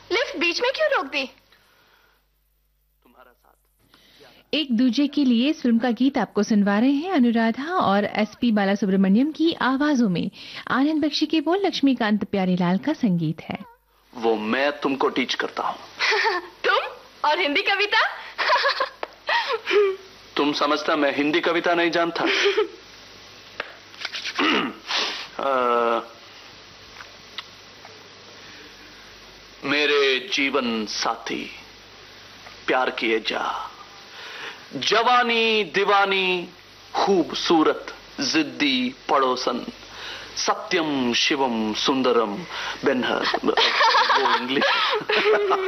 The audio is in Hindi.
लिफ्ट बीच में क्यों रोक दी? तुम्हारा साथ। एक दूजे के लिए इस फिल्म का गीत आपको सुनवा रहे हैं अनुराधा और एसपी बालासुब्रमण्यम की आवाजों में। आनंद बख्शी के बोल, लक्ष्मीकांत प्यारेलाल का संगीत है। वो मैं तुमको टीच करता हूँ। तुम? और हिंदी कविता? तुम समझता मैं हिंदी कविता नहीं जानता? मेरे जीवन साथी प्यार किए जा, जवानी दीवानी खूबसूरत जिद्दी पड़ोसन, सत्यम शिवम सुंदरम बेनहर। वो इंग्लिश।